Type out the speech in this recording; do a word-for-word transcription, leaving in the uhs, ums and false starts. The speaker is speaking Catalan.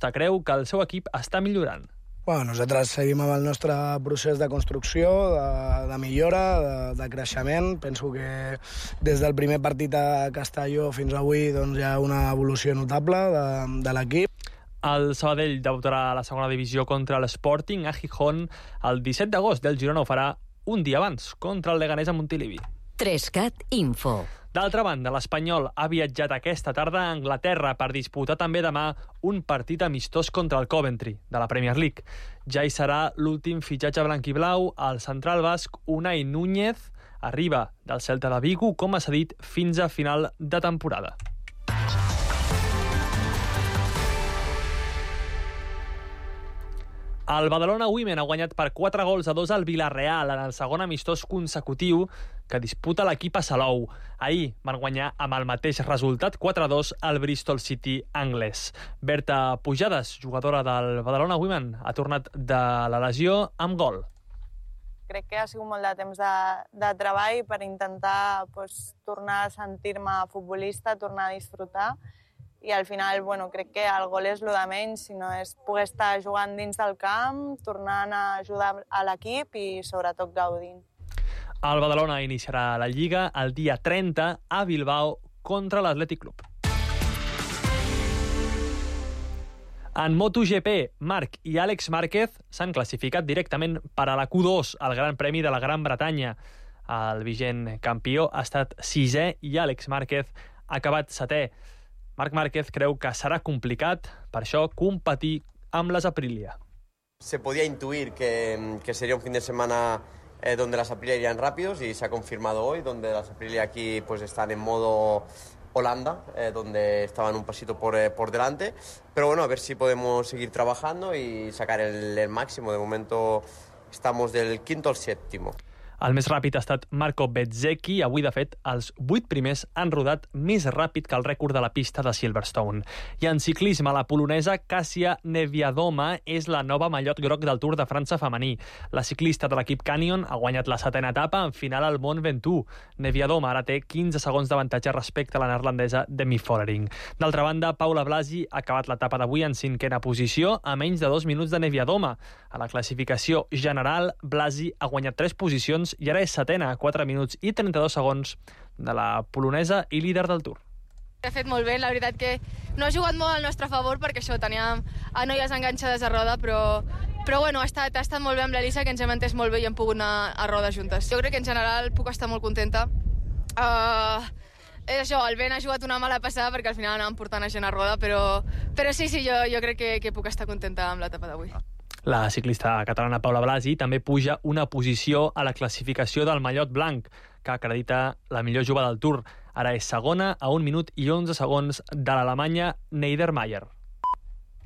Costa creu que el seu equip està millorant. Bueno, nosaltres seguim amb el nostre procés de construcció, de, de millora, de, de creixement. Penso que des del primer partit a Castelló fins avui doncs, hi ha una evolució notable de, de l'equip. El Sabadell debutarà a la segona divisió contra l'Sporting a Gijón el disset d'agost. El Girona ho farà un dia abans, contra el Leganés a Montilivi. Trescat Info. D'altra banda, l'Espanyol ha viatjat aquesta tarda a Anglaterra per disputar també demà un partit amistós contra el Coventry, de la Premier League. Ja hi serà l'últim fitxatge blanquiblau. El central basc Unai Núñez arriba del Celta de Vigo, com ha cedit, fins a final de temporada. El Badalona Women ha guanyat per quatre gols a dos al Villarreal en el segon amistós consecutiu que disputa l'equip a Salou. Ahir van guanyar amb el mateix resultat quatre a dos al Bristol City anglès. Berta Pujades, jugadora del Badalona Women, ha tornat de la lesió amb gol. Crec que ha sigut molt de temps de, de treball per intentar pues, tornar a sentir-me futbolista, tornar a disfrutar. I al final, bueno, crec que el gol és el de menys, sinó és poder estar jugant dins del camp, tornant a ajudar a l'equip i sobretot gaudint. El Badalona iniciarà la Lliga el dia trenta a Bilbao contra l'Atlètic Club. En MotoGP, Marc i Àlex Márquez s'han classificat directament per a la Q dos, al Gran Premi de la Gran Bretanya. El vigent campió ha estat sisè i Àlex Márquez ha acabat setè. Marc Márquez creu que serà complicat, per això, competir amb les Aprilia. Se podía intuir que, que sería un fin de semana eh, donde las Aprilia irían rápidos y se ha confirmado hoy, donde las Aprilia aquí pues, están en modo Holanda, eh, donde estaban un pasito por, eh, por delante. Pero bueno, a ver si podemos seguir trabajando y sacar el, el máximo. De momento estamos del quinto al séptimo. El més ràpid ha estat Marco Bezzecchi. Avui, de fet, els vuit primers han rodat més ràpid que el rècord de la pista de Silverstone. I en ciclisme, la polonesa Kasia Niewiadoma és la nova mallot groc del Tour de França femení. La ciclista de l'equip Canyon ha guanyat la setena etapa en final al Mont Ventoux. Niewiadoma ara té quinze segons d'avantatge respecte a la neerlandesa Demi Vollering. D'altra banda, Paula Blasi ha acabat l'etapa d'avui en cinquena posició, a menys de dos minuts de Niewiadoma. A la classificació general, Blasi ha guanyat tres posicions i ara és setena, a quatre minuts i trenta-dos segons de la polonesa i líder del Tour. Ha fet molt bé, la veritat que no ha jugat molt al nostre favor perquè això, teníem a noies enganxades a roda, però, però bueno, ha estat, ha estat molt bé amb l'Elisa, que ens hem entès molt bé i hem pogut anar a roda juntes. Jo crec que en general puc estar molt contenta. Uh, és això, el vent ha jugat una mala passada perquè al final anàvem portant a gent a roda, però, però sí, sí, jo, jo crec que, que puc estar contenta amb l'etapa d'avui. La ciclista catalana Paula Blasi també puja una posició a la classificació del mallot blanc, que acredita la millor jove del Tour. Ara és segona, a un minut i onze segons de l'alemanya Neidermayer.